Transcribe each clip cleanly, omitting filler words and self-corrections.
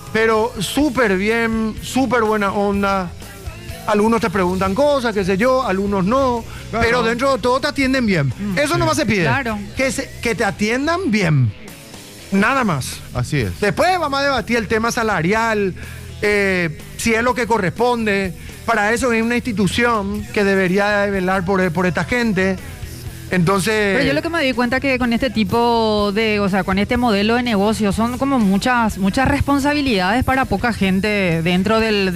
pero súper bien, súper buena onda. Algunos te preguntan cosas, qué sé yo, algunos no, claro. Pero dentro de todo te atienden bien. Eso nomás se pide. Claro. Que te atiendan bien. Nada más. Así es. Después vamos a debatir el tema salarial, si es lo que corresponde. Para eso hay una institución que debería velar por esta gente. Entonces... Pero yo lo que me di cuenta que con este tipo de, o sea, con este modelo de negocio son como muchas responsabilidades para poca gente dentro de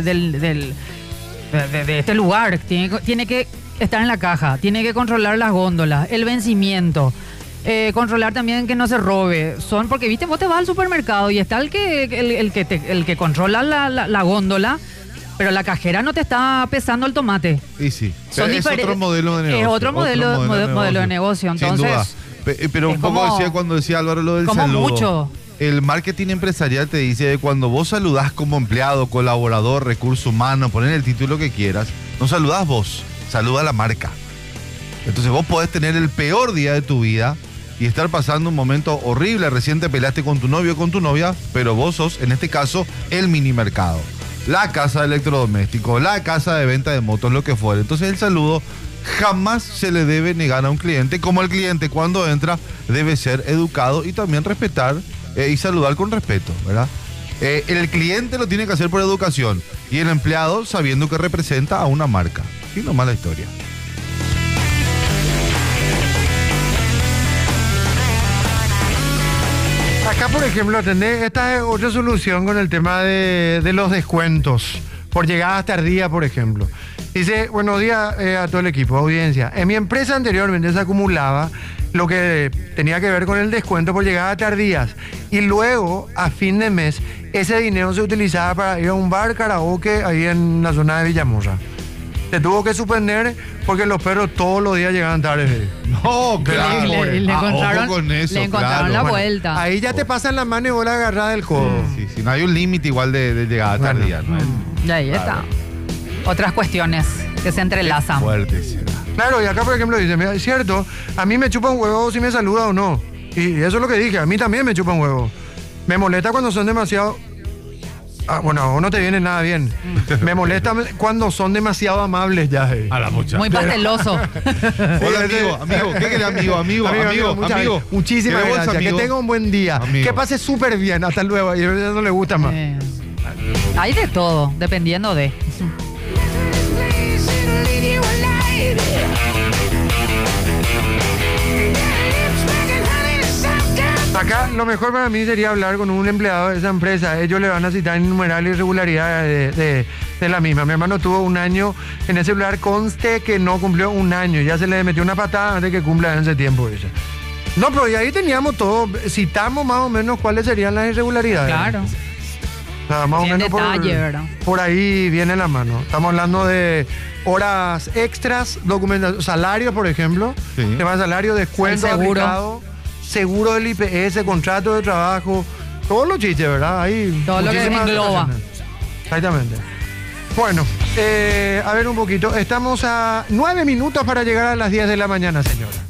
este lugar. Tiene que estar en la caja, tiene que controlar las góndolas, el vencimiento, controlar también que no se robe. Porque viste, vos te vas al supermercado y está el que controla la góndola. Pero la cajera no te está pesando el tomate. Y sí. Es otro modelo de negocio. Es otro modelo de negocio. Entonces, sin duda. Pero un poco cuando decía Álvaro lo del saludo. Mucho. El marketing empresarial te dice que cuando vos saludás como empleado, colaborador, recurso humano, poner el título que quieras, no saludás vos, saluda la marca. Entonces vos podés tener el peor día de tu vida y estar pasando un momento horrible. Recién te peleaste con tu novio o con tu novia, pero vos sos, en este caso, el mini mercado. La casa de electrodomésticos, la casa de venta de motos, lo que fuera. Entonces el saludo jamás se le debe negar a un cliente, como el cliente cuando entra debe ser educado y también respetar y saludar con respeto, ¿verdad? El cliente lo tiene que hacer por educación y el empleado sabiendo que representa a una marca. Y no mala historia. Acá, por ejemplo, ¿entendés? Esta es otra solución con el tema de los descuentos por llegadas tardías, por ejemplo. Dice, buenos días a todo el equipo, audiencia. En mi empresa anteriormente se acumulaba lo que tenía que ver con el descuento por llegadas tardías. Y luego, a fin de mes, ese dinero se utilizaba para ir a un bar karaoke ahí en la zona de Villamosa. Se tuvo que suspender porque los perros todos los días llegaban tarde. No, claro. Le encontraron, con eso, le encontraron claro. la vuelta. Bueno, ahí ya te pasan la mano y vos la agarrás del codo. Sí, no hay un límite igual de llegada tardía, ¿no? Y ahí está. Otras cuestiones que se entrelazan. Fuerte, sí. Claro, y acá, por ejemplo, dice, mira, es cierto, a mí me chupa un huevo si me saluda o no. Y eso es lo que dije, a mí también me chupa un huevo. Me molesta cuando son demasiado... bueno, a vos no te viene nada bien. Me molesta cuando son demasiado amables ya. A la muchacha. Muy pasteloso. Hola, amigo. ¿Qué querés, amigo? Muchísimas gracias. Amigo? Que tenga un buen día. Amigo. Que pase súper bien. Hasta luego. Y a veces no le gusta más. Hay de todo, dependiendo de... Acá lo mejor para mí sería hablar con un empleado de esa empresa. Ellos le van a citar innumerables irregularidades de la misma. Mi hermano tuvo un año en ese lugar, conste que no cumplió un año. Ya se le metió una patada antes de que cumpla en ese tiempo ella. No, pero y ahí teníamos todo. Citamos más o menos cuáles serían las irregularidades. Claro. O sea, más o menos detalle, ¿verdad? Por ahí viene la mano. Estamos hablando de horas extras, documentación, salarios, por ejemplo. Sí. Tema de salario, descuento aplicado. Seguro del IPS, contrato de trabajo, todos los chistes, ¿verdad? Ahí todo lo que engloba. Exactamente. Bueno, a ver un poquito. Estamos a 9 minutos para llegar a las 10 de la mañana, señora.